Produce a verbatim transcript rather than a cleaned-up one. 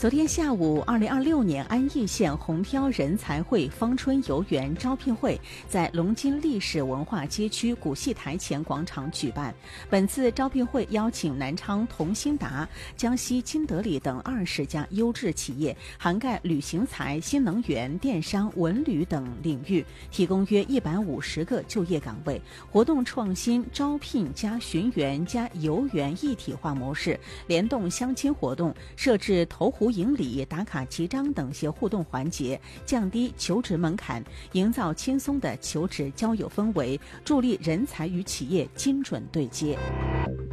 昨天下午，二零二六年安义县红漂人才会芳春游园招聘会在龙津历史文化街区古戏台前广场举办。本次招聘会邀请南昌同心达、江西金德里等二十家优质企业，涵盖旅行财、新能源、电商、文旅等领域，提供约一百五十个就业岗位。活动创新招聘加寻园加游园一体化模式，联动相亲活动，设置投壶迎礼、打卡集章等些互动环节，降低求职门槛，营造轻松的求职交友氛围，助力人才与企业精准对接。